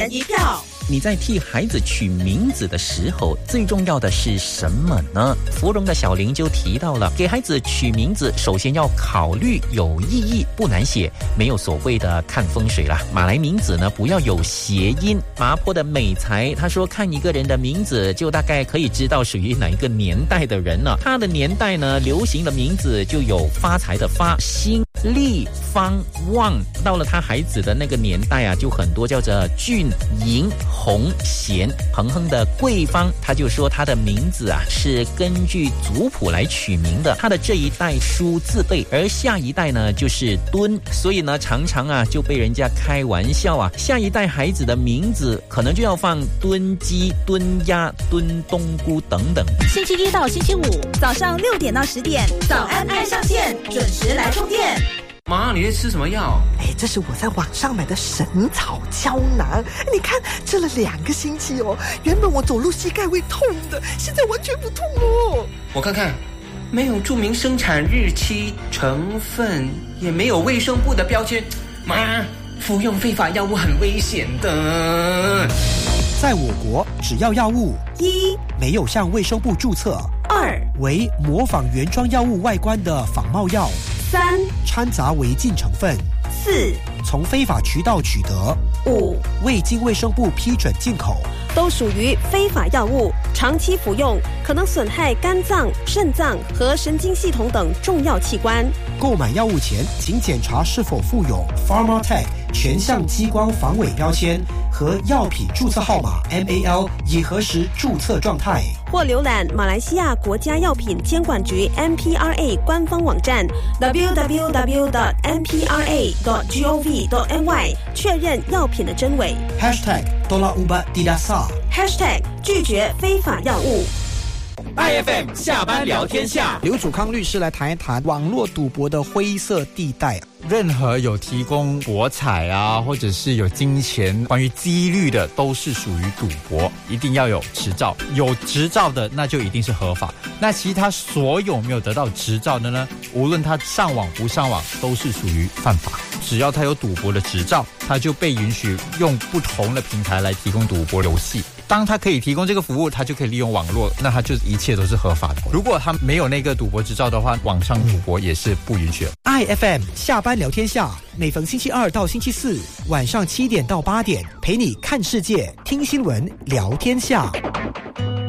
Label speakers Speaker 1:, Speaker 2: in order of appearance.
Speaker 1: 人一票。
Speaker 2: 你在替孩子取名字的时候，最重要的是什么呢？芙蓉的小林就提到了，给孩子取名字，首先要考虑有意义，不难写，没有所谓的看风水啦。马来名字呢，不要有谐音。麻坡的美才他说，看一个人的名字，就大概可以知道属于哪一个年代的人了。他的年代呢，流行的名字就有发财的发、兴、利、方、旺。到了他孩子的那个年代啊，就很多叫做俊、银、洪、贤。恒恒的贵方，他就说他的名字啊是根据族谱来取名的，他的这一代书字辈，而下一代呢就是敦，所以呢常常啊就被人家开玩笑啊，下一代孩子的名字可能就要放敦鸡、敦鸭、敦冬菇等等。
Speaker 1: 星期一到星期五早上6点到10点，早安爱上线，准时来充电。
Speaker 3: 妈，你在吃什么药？
Speaker 4: 这是我在网上买的神草胶囊，你看吃了2个星期哦，原本我走路膝盖会痛的，现在完全不痛哦。
Speaker 3: 我看看，没有注明生产日期、成分，也没有卫生部的标签。妈，服用非法药物很危险的。
Speaker 5: 在我国，只要药物
Speaker 1: 1
Speaker 5: 没有向卫生部注册
Speaker 1: ，2
Speaker 5: 为模仿原装药物外观的仿冒药
Speaker 1: ，3
Speaker 5: 掺杂违禁成分
Speaker 1: ，4
Speaker 5: 从非法渠道取得
Speaker 1: ，5
Speaker 5: 未经卫生部批准进口，
Speaker 6: 都属于非法药物，长期服用可能损害肝脏、肾脏和神经系统等重要器官。
Speaker 5: 购买药物前，请检查是否附有 Pharmatech 全项激光防伪标签和药品注册号码 MAL， 以核实注册状态。
Speaker 6: 或浏览马来西亚国家药品监管局 MPRA 官方网站 www.mprago.gov.my 确认药品的真伪。
Speaker 5: #Tolak Ubat Tidak Sah
Speaker 6: #拒绝非法药物。
Speaker 2: IFM 下班聊天下，
Speaker 5: 刘祖康律师来谈一谈网络赌博的灰色地带。
Speaker 7: 任何有提供博彩啊，或者是有金钱关于几率的，都是属于赌博，一定要有执照。有执照的那就一定是合法，那其他所有没有得到执照的呢，无论他上网不上网，都是属于犯法。只要他有赌博的执照，他就被允许用不同的平台来提供赌博游戏。当他可以提供这个服务，他就可以利用网络，那他就一切都是合法的。如果他没有那个赌博执照的话，网上赌博也是不允许的。
Speaker 5: IFM 下班聊天下，每逢星期2到星期4晚上7点到8点，陪你看世界、听新闻、聊天下。